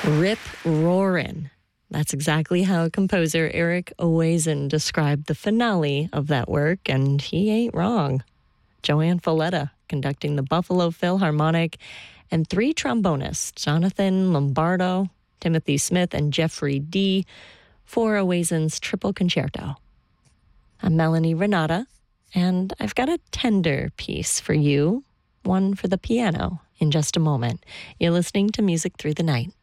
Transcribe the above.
Rip Roarin'. That's exactly how composer Eric Owazen described the finale of that work, and he ain't wrong. Joanne Folletta conducting the Buffalo Philharmonic, and 3 trombonists, Jonathan Lombardo, Timothy Smith, and Jeffrey Dee, for Owazen's Triple Concerto. I'm Melanie Renata, and I've got a tender piece for you, one for the piano, in just a moment. You're listening to Music Through the Night.